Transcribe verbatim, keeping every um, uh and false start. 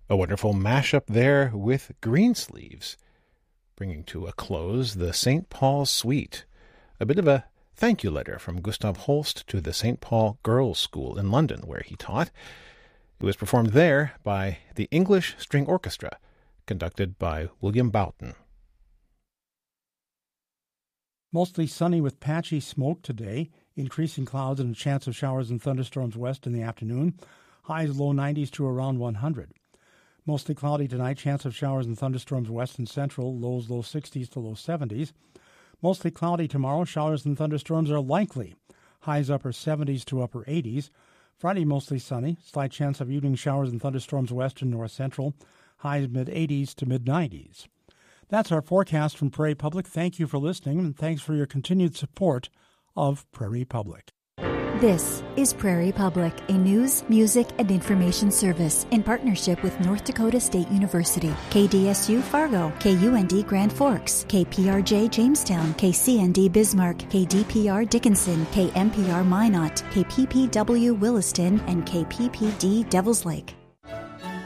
A wonderful mashup there with Greensleeves, bringing to a close the Saint Paul's Suite, a bit of a thank you letter from Gustav Holst to the Saint Paul Girls' School in London, where he taught. It was performed there by the English String Orchestra, conducted by William Boughton. Mostly sunny with patchy smoke today, increasing clouds and a chance of showers and thunderstorms west in the afternoon. Highs low nineties to around one hundred. Mostly cloudy tonight, chance of showers and thunderstorms west and central, lows low sixties to low seventies. Mostly cloudy tomorrow, showers and thunderstorms are likely. Highs upper seventies to upper eighties. Friday mostly sunny, slight chance of evening showers and thunderstorms west and north central. Highs mid-eighties to mid-nineties. That's our forecast from Prairie Public. Thank you for listening, and thanks for your continued support of Prairie Public. This is Prairie Public, a news, music, and information service in partnership with North Dakota State University, K D S U Fargo, K U N D Grand Forks, K P R J Jamestown, K C N D Bismarck, K D P R Dickinson, K M P R Minot, K P P W Williston, and K P P D Devils Lake.